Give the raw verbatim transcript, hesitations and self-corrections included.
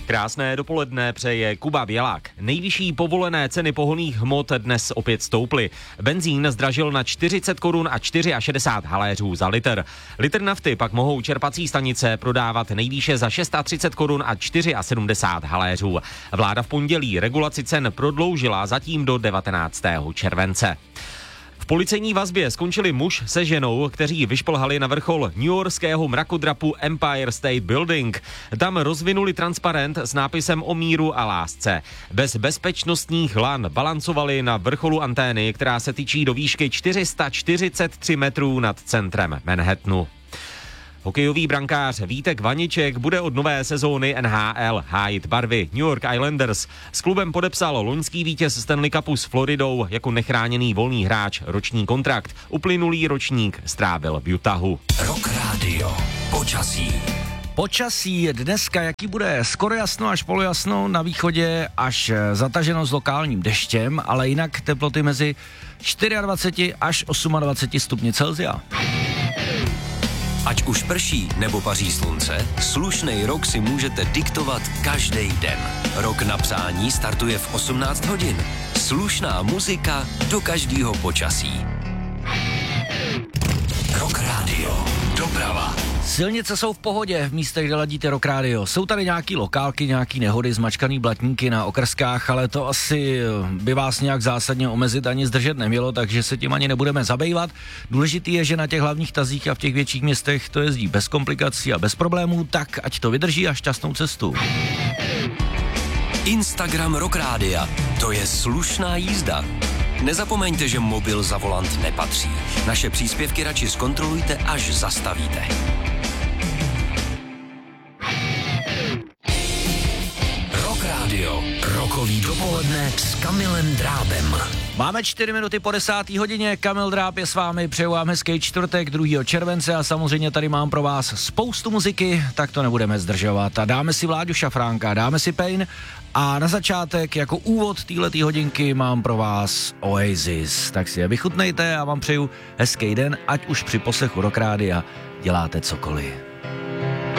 Krásné dopoledne přeje Kuba Bělák. Nejvyšší povolené ceny pohonných hmot dnes opět stouply. Benzín zdražil na čtyřicet korun a šedesát čtyři haléřů za litr. Litr nafty pak mohou čerpací stanice prodávat nejvýše za třicet šest korun a sedmdesát čtyři haléřů. Vláda v pondělí regulaci cen prodloužila zatím do devatenáctého července. V policejní vazbě skončili muž se ženou, kteří vyšplhali na vrchol newyorského mrakodrapu Empire State Building. Tam rozvinuli transparent s nápisem o míru a lásce. Bez bezpečnostních lan balancovali na vrcholu antény, která se tyčí do výšky čtyři sta čtyřicet tři metrů nad centrem Manhattanu. Hokejový brankář Vítek Vaniček bude od nové sezóny N H L hájit barvy New York Islanders. S klubem podepsal loňský vítěz Stanley Cupu s Floridou jako nechráněný volný hráč roční kontrakt. Uplynulý ročník strávil v Utahu. Rock Radio. Počasí. Počasí dneska, jaký bude? Skoro jasno až polojasno, na východě až zataženo s lokálním deštěm, ale jinak teploty mezi dvacet čtyři až dvacet osm stupňů Celsia. Ať už prší nebo paří slunce, slušnej rok si můžete diktovat každý den. Rok na přání startuje v osmnáct hodin. Slušná muzika do každého počasí. Rock Radio. Doprava. Silnice jsou v pohodě v místech, kde ladíte Rock Radio. Jsou tady nějaký lokálky, nějaký nehody, zmačkaný blatníky na okrskách, ale to asi by vás nějak zásadně omezit ani zdržet nemělo, takže se tím ani nebudeme zabývat. Důležitý je, že na těch hlavních tazích a v těch větších městech to jezdí bez komplikací a bez problémů, tak ať to vydrží a šťastnou cestu. Instagram Rock Rádia. To je slušná jízda. Nezapomeňte, že mobil za volant nepatří. Naše příspěvky radši zkontrolujte, až zastavíte. Rock Radio. Rokový dopoledne s Kamilem Drábem. Máme čtyři minuty po desáté hodině, Kamil Dráb je s vámi, přeju vám hezký čtvrtek, druhého července a samozřejmě tady mám pro vás spoustu muziky, tak to nebudeme zdržovat a dáme si Vláďu Šafránka, dáme si Pain a na začátek jako úvod téhletý hodinky mám pro vás Oasis, tak si je vychutnejte a vám přeju hezký den, ať už při poslechu Rock Rádia děláte cokoliv.